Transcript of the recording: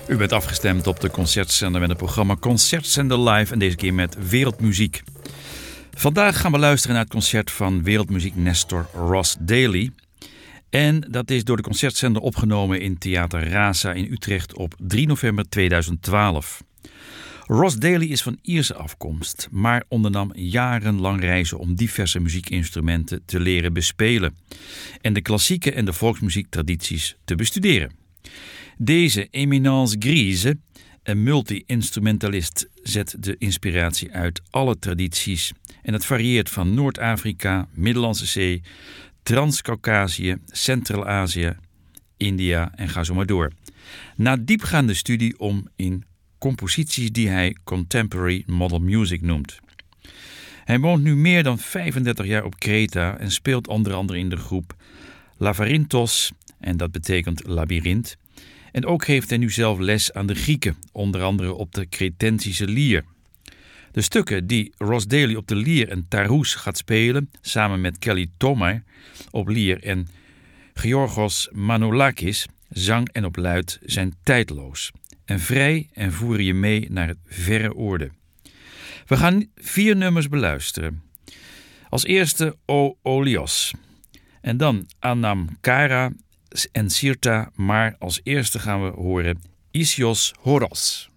U bent afgestemd op de Concertzender met het programma Concertzender Live en deze keer met wereldmuziek. Vandaag gaan we luisteren naar het concert van wereldmuziek Nestor Ross Daly. En dat is door de Concertzender opgenomen in Theater Rasa in Utrecht op 3 november 2012. Ross Daly is van Ierse afkomst, maar ondernam jarenlang reizen om diverse muziekinstrumenten te leren bespelen en de klassieke en de volksmuziektradities te bestuderen. Deze eminence grise, een multi-instrumentalist, zet de inspiratie uit alle tradities en het varieert van Noord-Afrika, Middellandse Zee, Trans-Caucasië, Centraal-Azië, India en ga zo maar door. Na diepgaande studie om in composities die hij contemporary modern music noemt. Hij woont nu meer dan 35 jaar op Kreta en speelt onder andere in de groep Lavarintos, en dat betekent labyrint. En ook geeft hij nu zelf les aan de Grieken, onder andere op de Cretensische lier. De stukken die Ross Daly op de lier en tarous gaat spelen, samen met Kelly Tomar op lier en Georgos Manolakis, zang en op luid, zijn tijdloos en vrij en voeren je mee naar het verre oorden. We gaan 4 nummers beluisteren. Als eerste O Olios en dan Anam Kara en Sirta, maar als eerste gaan we horen Isios Horos.